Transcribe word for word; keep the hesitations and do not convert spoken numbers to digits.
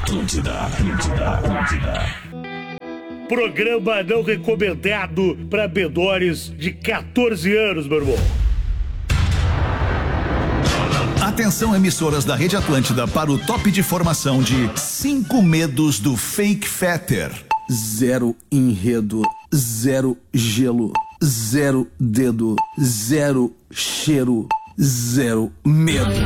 Atlântida, Atlântida, Atlântida. Programa não recomendado para menores de quatorze anos, meu irmão. Atenção, emissoras da Rede Atlântida, para o top de formação de Cinco Medos do Fake Fetter. Zero enredo, zero gelo, zero dedo, zero cheiro, zero medo.